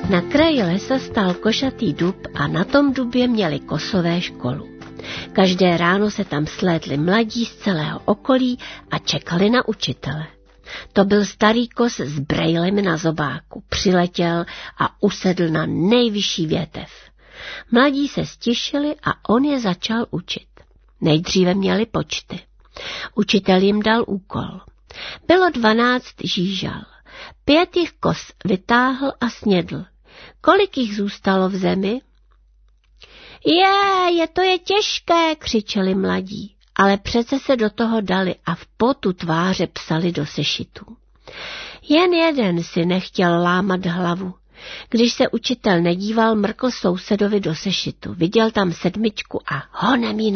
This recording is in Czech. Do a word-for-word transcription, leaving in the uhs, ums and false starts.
Na kraji lesa stál košatý dub a na tom dubě měli kosové školu. Každé ráno se tam slétli mladí z celého okolí a čekali na učitele. To byl starý kos s brejlemi na zobáku. Přiletěl a usedl na nejvyšší větev. Mladí se stišili a on je začal učit. Nejdříve měli počty. Učitel jim dal úkol. Bylo dvanáct žížal. Pět jich kos vytáhl a snědl. Kolik jich zůstalo v zemi? Je, je to je těžké, křičeli mladí, ale přece se do toho dali a v potu tváře psali do sešitů. Jen jeden si nechtěl lámat hlavu. Když se učitel nedíval, mrkl sousedovi do sešitu. Viděl tam sedmičku a honem ji